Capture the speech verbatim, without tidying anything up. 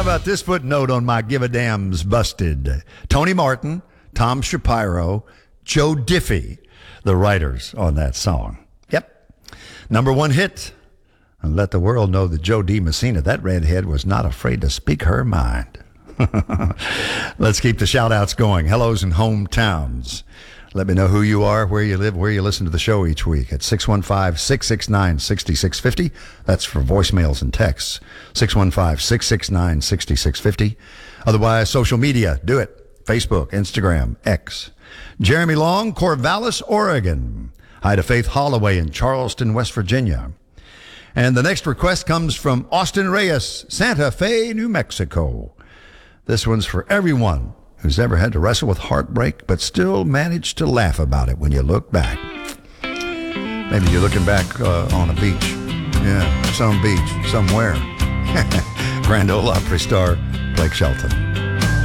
about this footnote on my Give a Damn's Busted? Tony Martin, Tom Shapiro, Joe Diffie, the writers on that song. Yep. Number one hit. And let the world know that Joe D. Messina, that redhead, was not afraid to speak her mind. Let's keep the shout-outs going. Hellos and hometowns. Let me know who you are, where you live, where you listen to the show each week at six one five, six six nine, six six five zero. That's for voicemails and texts. six one five, six six nine, six six five zero. Otherwise, social media, do it. Facebook, Instagram, X. Jeremy Long, Corvallis, Oregon. Hi to Faith Holloway in Charleston, West Virginia. And the next request comes from Austin Reyes, Santa Fe, New Mexico. This one's for everyone who's ever had to wrestle with heartbreak, but still managed to laugh about it when you look back. Maybe you're looking back uh, on a beach. Yeah, some beach, somewhere. Grand Ole Opry star, Blake Shelton.